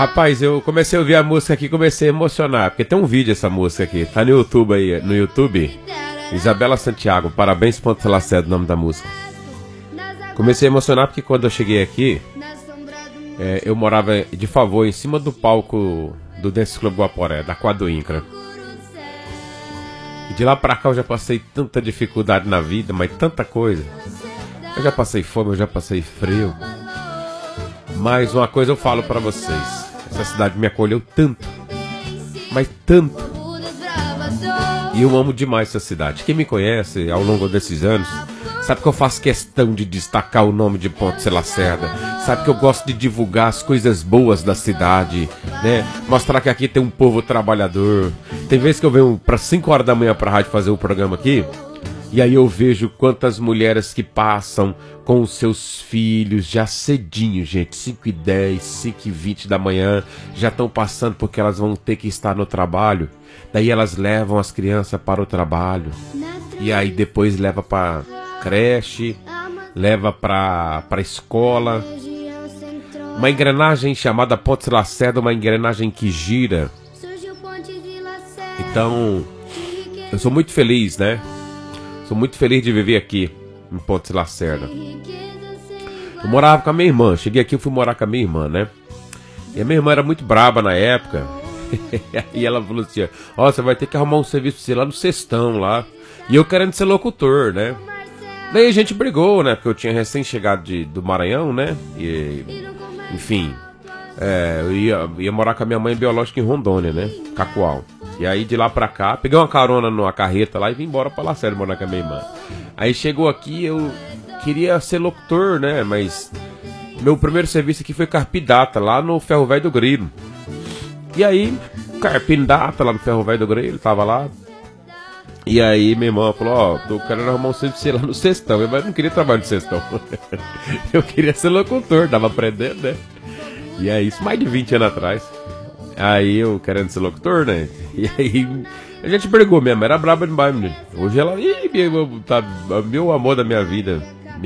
Rapaz, eu comecei a ouvir a música aqui e comecei a emocionar, porque tem um vídeo essa música aqui, tá no YouTube aí, no YouTube. Isabela Santiago, Parabéns Pontes Lacerda, o nome da música. Comecei a emocionar porque quando eu cheguei aqui, eu morava de favor em cima do palco do Dance Club Guaporé, da quadra do INCRA. E de lá pra cá eu já passei tanta dificuldade na vida, mas tanta coisa. Eu já passei fome, eu já passei frio. Mas uma coisa eu falo pra vocês, essa cidade me acolheu tanto, mas tanto. E eu amo demais essa cidade. Quem me conhece ao longo desses anos sabe que eu faço questão de destacar o nome de Pontes Lacerda. Sabe que eu gosto de divulgar as coisas boas da cidade, né? Mostrar que aqui tem um povo trabalhador. Tem vezes que eu venho para 5 horas da manhã pra rádio fazer o programa aqui, e aí eu vejo quantas mulheres que passam com os seus filhos já cedinho, gente, 5h10, 5h20 da manhã, já estão passando porque elas vão ter que estar no trabalho. Daí elas levam as crianças para o trabalho, e aí depois leva para creche, leva para escola. Uma engrenagem chamada Pontes Lacerda, uma engrenagem que gira. Então, eu sou muito feliz, né? Sou muito feliz de viver aqui em Pontes Lacerda. Eu morava com a minha irmã. Cheguei aqui e fui morar com a minha irmã, né? E a minha irmã era muito braba na época. E ela falou assim: ó, você vai ter que arrumar um serviço pra você lá no Sextão lá. E eu querendo ser locutor, né? Daí a gente brigou, né? Porque eu tinha recém chegado do Maranhão, né? E, enfim, eu ia morar com a minha mãe biológica em Rondônia, né? Cacoal. E aí de lá pra cá, peguei uma carona numa carreta lá e vim embora pra Lacerda morar com a minha irmã. Aí chegou aqui, eu queria ser locutor, né? Mas meu primeiro serviço aqui foi carpidata, lá no Ferro Velho do Grilo. E aí, carpidata lá no Ferro Velho do Grilo, tava lá. E aí minha irmã falou: ó, tô querendo arrumar um serviço lá no Sextão. Mas eu não queria trabalhar no Sextão. Eu queria ser locutor, tava aprendendo, né? E é isso, mais de 20 anos atrás. Aí eu querendo ser locutor, né? E aí a gente brigou mesmo, era braba demais, menino. Hoje ela, tá, meu amor da minha vida,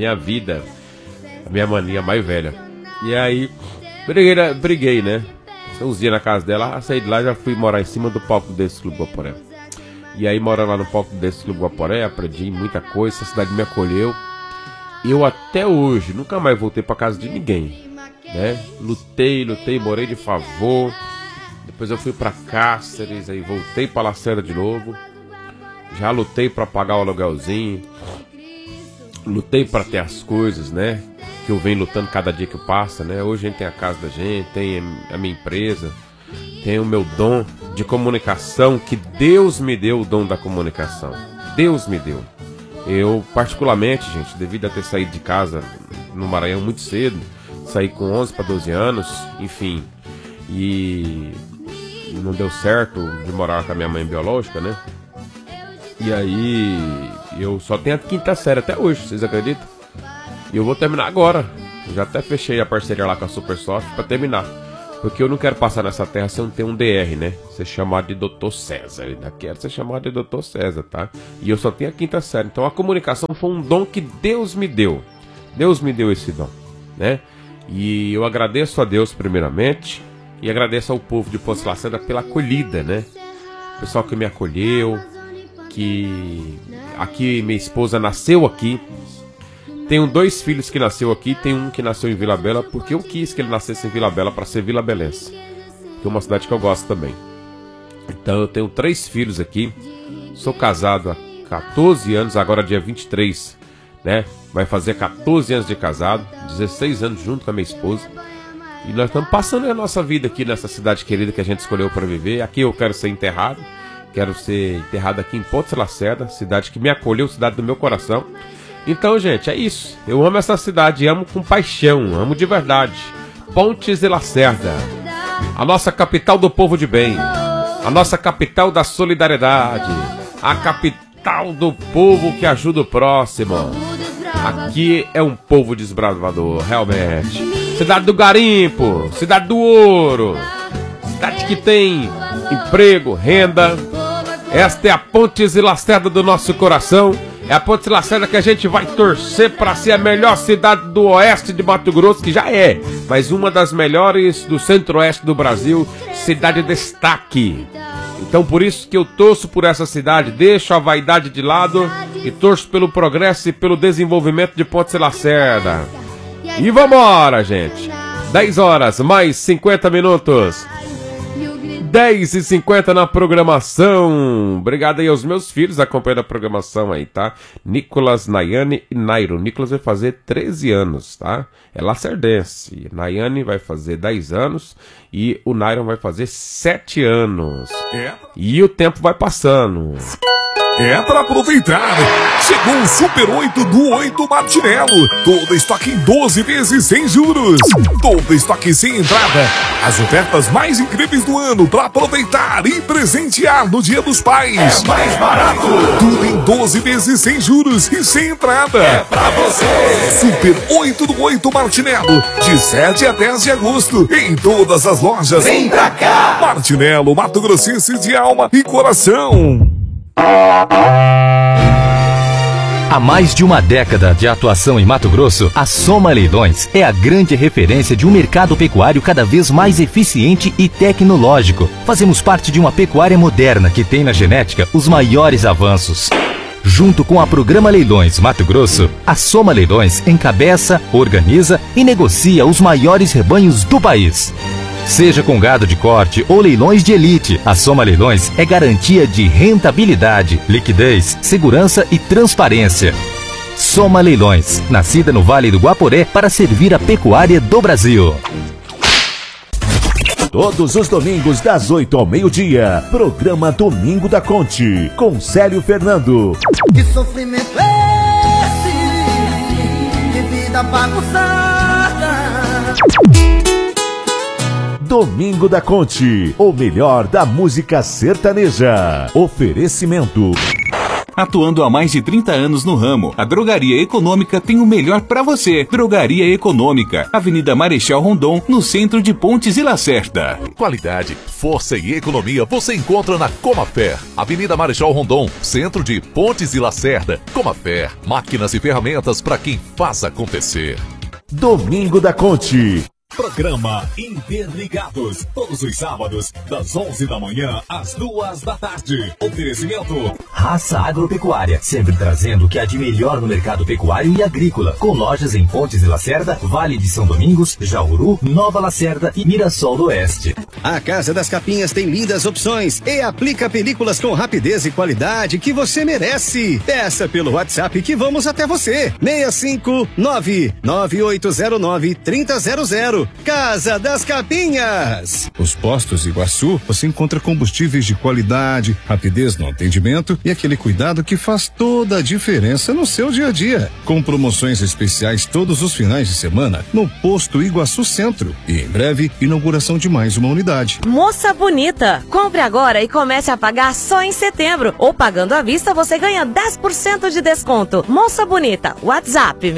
a minha maninha mais velha. E aí briguei, né? Uns dias na casa dela, saí de lá e já fui morar em cima do palco desse Clube Guaporé. E aí morando lá no palco desse Clube Guaporé, aprendi muita coisa, essa cidade me acolheu. Eu até hoje nunca mais voltei pra casa de ninguém, né? Lutei, morei de favor. Depois eu fui pra Cáceres, aí voltei pra Lacerda de novo. Já lutei pra pagar o aluguelzinho. Lutei pra ter as coisas, né? Que eu venho lutando cada dia que passa, né? Hoje a gente tem a casa da gente, tem a minha empresa, tem o meu dom de comunicação, que Deus me deu o dom da comunicação. Deus me deu. Eu, particularmente, gente, devido a ter saído de casa no Maranhão muito cedo, saí com 11 para 12 anos, enfim, e não deu certo de morar com a minha mãe biológica, né? E aí eu só tenho a 5ª série até hoje, vocês acreditam? E eu vou terminar agora. Eu já até fechei a parceria lá com a Supersoft para terminar, porque eu não quero passar nessa terra sem ter um DR, né? Ser chamado de Dr. César. Eu ainda quero ser chamado de Dr. César, tá? E eu só tenho a 5ª série. Então a comunicação foi um dom que Deus me deu. Deus me deu esse dom, né? E eu agradeço a Deus primeiramente. E agradeço ao povo de Pontes Lacerda pela acolhida, né? O pessoal que me acolheu. Que aqui minha esposa nasceu aqui. Tenho 2 filhos que nasceu aqui. Tem um que nasceu em Vila Bela, porque eu quis que ele nascesse em Vila Bela para ser Vila Belense, que é uma cidade que eu gosto também. Então eu tenho 3 filhos aqui. Sou casado há 14 anos, agora dia 23, né? Vai fazer 14 anos de casado, 16 anos junto com a minha esposa. E nós estamos passando a nossa vida aqui nessa cidade querida que a gente escolheu para viver. Aqui eu quero ser enterrado. Quero ser enterrado aqui em Pontes Lacerda, cidade que me acolheu, cidade do meu coração. Então, gente, é isso. Eu amo essa cidade, amo com paixão, amo de verdade. Pontes Lacerda, a nossa capital do povo de bem, a nossa capital da solidariedade, a capital do povo que ajuda o próximo. Aqui é um povo desbravador, realmente. Cidade do garimpo, cidade do ouro, cidade que tem emprego, renda. Esta é a Pontes Lacerda do nosso coração. É a Ponte Lacerda que a gente vai torcer pra ser a melhor cidade do oeste de Mato Grosso, que já é, mas uma das melhores do centro-oeste do Brasil, cidade de destaque. Então por isso que eu torço por essa cidade, deixo a vaidade de lado e torço pelo progresso e pelo desenvolvimento de Ponte Lacerda. E vambora, gente! 10 horas, mais 50 minutos. 10h50 na programação. Obrigado aí aos meus filhos acompanhando a programação aí, tá? Nicolas, Nayane e Nairo. Nicolas vai fazer 13 anos, tá? É lacerdense. Nayane vai fazer 10 anos e o Nairo vai fazer 7 anos. E o tempo vai passando. É para aproveitar. Chegou o Super 8 do 8 Martinello. Todo estoque em 12 vezes sem juros. Todo estoque sem entrada. As ofertas mais incríveis do ano para aproveitar e presentear no Dia dos Pais. É mais barato. Tudo em 12 vezes sem juros e sem entrada. É pra você. Super 8 do 8 Martinello. De 7 a 10 de agosto. Em todas as lojas. Vem pra cá. Martinello, Mato Grossense de alma e coração. Há mais de uma década de atuação em Mato Grosso, a Soma Leilões é a grande referência de um mercado pecuário cada vez mais eficiente e tecnológico. Fazemos parte de uma pecuária moderna que tem na genética os maiores avanços. Junto com a Programa Leilões Mato Grosso, a Soma Leilões encabeça, organiza e negocia os maiores rebanhos do país. Seja com gado de corte ou leilões de elite, a Soma Leilões é garantia de rentabilidade, liquidez, segurança e transparência. Soma Leilões, nascida no Vale do Guaporé para servir a pecuária do Brasil. Todos os domingos das 8 ao meio-dia, programa Domingo da Conte, com Célio Fernando. Que sofrimento é esse? Que vida bagunçada. Domingo da Conte, o melhor da música sertaneja. Oferecimento. Atuando há mais de 30 anos no ramo, a Drogaria Econômica tem o melhor para você. Drogaria Econômica, Avenida Marechal Rondon, no centro de Pontes e Lacerda. Qualidade, força e economia você encontra na Comafer, Avenida Marechal Rondon, centro de Pontes e Lacerda. Comafer, máquinas e ferramentas para quem faz acontecer. Domingo da Conte. Programa Interligados, todos os sábados, das 11 da manhã às 2 da tarde. Oferecimento Raça Agropecuária, sempre trazendo o que há de melhor no mercado pecuário e agrícola, com lojas em Pontes e Lacerda, Vale de São Domingos, Jauru, Nova Lacerda e Mirassol do Oeste. A Casa das Capinhas tem lindas opções e aplica películas com rapidez e qualidade que você merece. Peça pelo WhatsApp que vamos até você. 659-9809-3000. Casa das Capinhas. Os postos Iguaçu, você encontra combustíveis de qualidade, rapidez no atendimento e aquele cuidado que faz toda a diferença no seu dia a dia. Com promoções especiais todos os finais de semana no posto Iguaçu Centro. E em breve, inauguração de mais uma unidade. Moça bonita, compre agora e comece a pagar só em setembro. Ou pagando à vista, você ganha 10% de desconto. Moça bonita, WhatsApp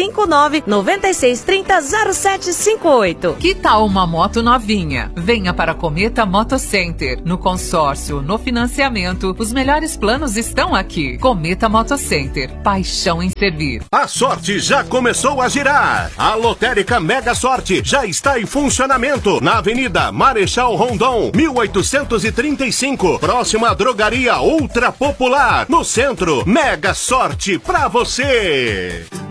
659-9630-0758. Que tal uma moto novinha? Venha para Cometa Moto Center. No consórcio, no financiamento, os melhores planos estão aqui. Cometa Moto Center, paixão em servir. A sorte já começou a girar. A lotérica Mega Sorte já está em funcionamento na Avenida Marechal Rondon, 1835, próxima à Drogaria Ultra Popular, no centro. Mega Sorte pra você.